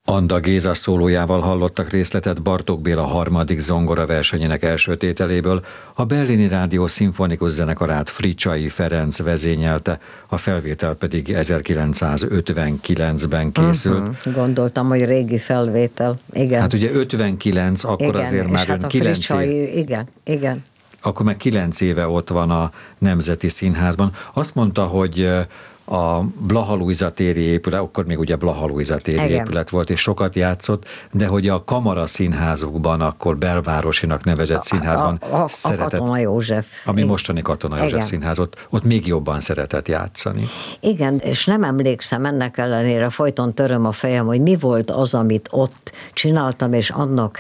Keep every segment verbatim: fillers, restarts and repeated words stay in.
Anda Géza szólójával hallottak részletet Bartók Béla harmadik zongora versenyének első tételéből, a Berlini Rádió szimfonikus zenekarát Fricsai Ferenc vezényelte, a felvétel pedig ezerkilencszázötvenkilencben készült. Uh-huh. Gondoltam, hogy régi felvétel, igen. Hát ugye ötvenkilenc, akkor igen, azért már hát ön kilenc Fricsai, év... igen, igen. Akkor meg kilenc éve ott van a Nemzeti Színházban. Azt mondta, hogy a Blaha Lujza téri épület, akkor még ugye Blaha Lujza téri Igen. épület volt, és sokat játszott, de hogy a Kamara színházukban, akkor belvárosinak nevezett színházban a, a, a, szeretett, a Katona József. ami Igen. mostani Katona József Igen. színház, ott, ott még jobban szeretett játszani. Igen, és nem emlékszem, ennek ellenére folyton töröm a fejem, hogy mi volt az, amit ott csináltam, és annak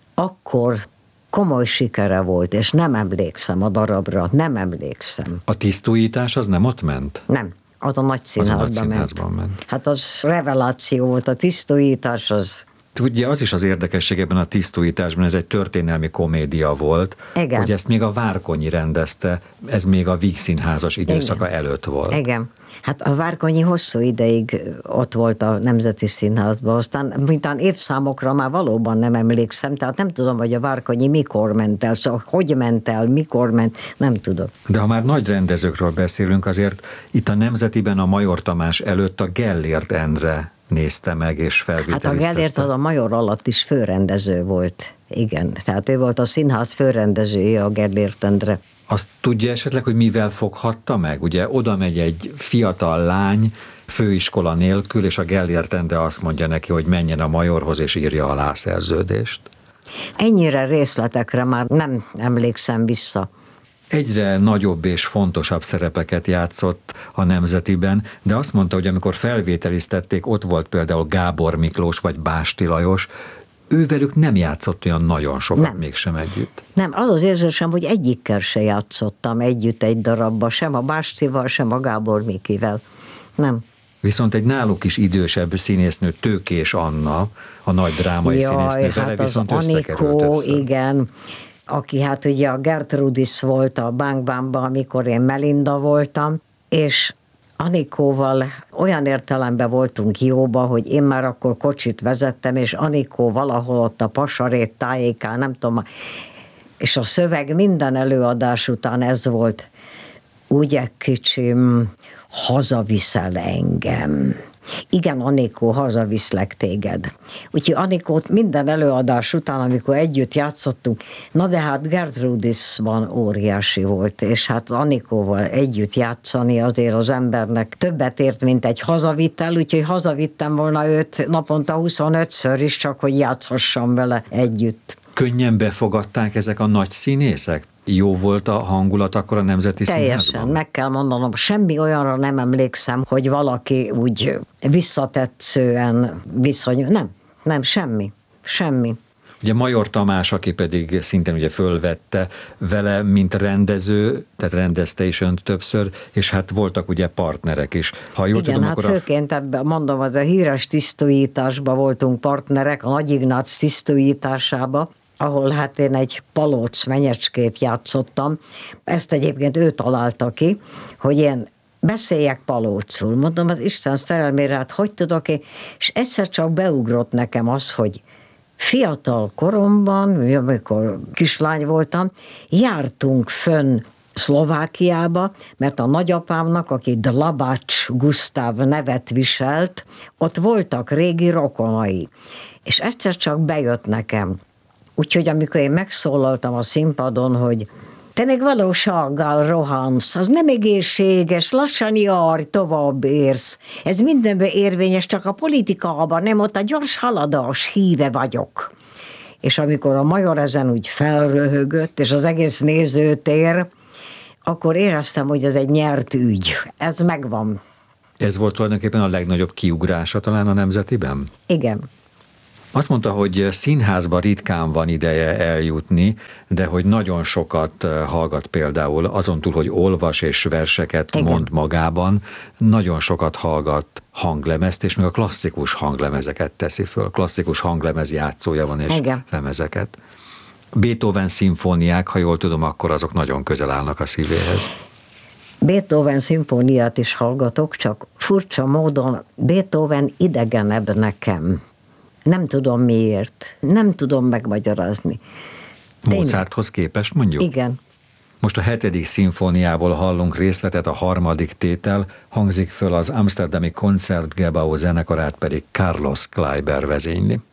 akkor komoly sikere volt, és nem emlékszem a darabra, nem emlékszem. A tisztújítás az nem ott ment? Nem. Az a nagy színházban, az a nagy színházban ment. ment. Hát az reveláció volt, a tisztújítás az... Ugye az is az érdekesség ebben a tisztújításban, ez egy történelmi komédia volt, Igen. hogy ezt még a Várkonyi rendezte, ez még a Víg Színházas időszaka Igen. előtt volt. Igen. Hát a Várkonyi hosszú ideig ott volt a Nemzeti Színházban, aztán mintán évszámokra már valóban nem emlékszem, tehát nem tudom, hogy a Várkonyi mikor ment el, szóval hogy ment el, mikor ment, nem tudom. De ha már nagy rendezőkről beszélünk, azért itt a Nemzetiben a Major Tamás előtt a Gellért Endre nézte meg és felvételiztette. Hát a Gellért az a Major alatt is főrendező volt, igen. Tehát ő volt a színház főrendezője, a Gellért Endre. Azt tudja esetleg, hogy mivel foghatta meg? Ugye oda megy egy fiatal lány főiskola nélkül, és a Gellért Endre azt mondja neki, hogy menjen a Majorhoz és írja alá a szerződést. Ennyire részletekre már nem emlékszem vissza. Egyre nagyobb és fontosabb szerepeket játszott a Nemzetiben, de azt mondta, hogy amikor felvételiztették, ott volt például Gábor Miklós vagy Básti Lajos, ővelük nem játszott olyan nagyon sokat, nem. Mégsem együtt. Nem, az az érzésem, hogy egyikkel se játszottam együtt egy darabba, sem a Bástival, sem a Gábor Mikivel. Nem. Viszont egy náluk is idősebb színésznő, Tőkés Anna, a nagy drámai Jaj, színésznő, vele hát viszont az összekerült Anikó, össze. igen, aki hát ugye a Gertrudis volt a Bang Bangban, amikor én Melinda voltam, és Anikóval olyan értelemben voltunk jóba, hogy én már akkor kocsit vezettem, és Anikó valahol ott a Pasarét tájékán, nem tudom, és a szöveg minden előadás után ez volt: ugye kicsim, hazaviszel engem. Igen, Anikó, hazaviszlek téged. Úgyhogy Anikót minden előadás után, amikor együtt játszottunk, na de hát Gertrudisban óriási volt, és hát Anikóval együtt játszani azért az embernek többet ért, mint egy hazavitel, úgyhogy hazavittem volna őt naponta huszonötször is, csak hogy játszhassam vele együtt. Könnyen befogadták ezek a nagy színészek? Jó volt a hangulat akkor a Nemzeti Teljesen, Színházban? meg kell mondanom, semmi olyanra nem emlékszem, hogy valaki úgy visszatetszően viszony. Nem, nem, semmi, semmi. Ugye Major Tamás, aki pedig szintén ugye fölvette vele, mint rendező, tehát rendezte is önt többször, és hát voltak ugye partnerek is. Ha jól Igen, tudom, hát akkor főként ebben, mondom, az a híres tisztújításban voltunk partnerek, a Nagy Ignác tisztújításába, ahol hát én egy palóc menyecskét játszottam. Ezt egyébként ő találta ki, hogy én beszéljek palócul. Mondom, az Isten szerelmére, hát hogy tudok én? És egyszer csak beugrott nekem az, hogy fiatal koromban, amikor kislány voltam, jártunk fönn Szlovákiába, mert a nagyapámnak, aki Dlabács Gusztáv nevet viselt, ott voltak régi rokonai. És egyszer csak bejött nekem. Úgyhogy amikor én megszólaltam a színpadon, hogy te még valósággal rohansz, az nem egészséges, lassan járj, tovább érsz. Ez mindenben érvényes, csak a politikában nem, ott a gyors haladás híve vagyok. És amikor a Major ezen úgy felröhögött, és az egész nézőtér, akkor éreztem, hogy ez egy nyert ügy. Ez megvan. Ez volt tulajdonképpen a legnagyobb kiugrása talán a Nemzetiben? Igen. Azt mondta, hogy színházba ritkán van ideje eljutni, de hogy nagyon sokat hallgat például, azon túl, hogy olvas és verseket Igen. mond magában, nagyon sokat hallgat hanglemezt, és még a klasszikus hanglemezeket teszi föl. Klasszikus hanglemez játszója van, és Igen. lemezeket. Beethoven szimfóniák, ha jól tudom, akkor azok nagyon közel állnak a szívéhez. Beethoven szimfóniát is hallgatok, csak furcsa módon Beethoven idegenebb nekem. Nem tudom miért. Nem tudom megmagyarázni. Mozarthoz képest mondjuk? Igen. Most a hetedik szimfóniából hallunk részletet, a harmadik tétel, hangzik föl az amsterdami Concertgebouw zenekarát pedig Carlos Kleiber vezényli.